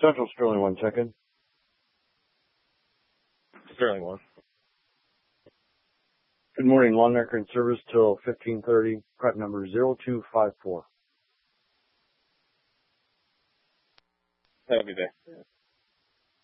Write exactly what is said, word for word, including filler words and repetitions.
Central Sterling one, second. Sterling one. Good morning, Long Neck in service till fifteen thirty, prep number zero two five four. Have a good day.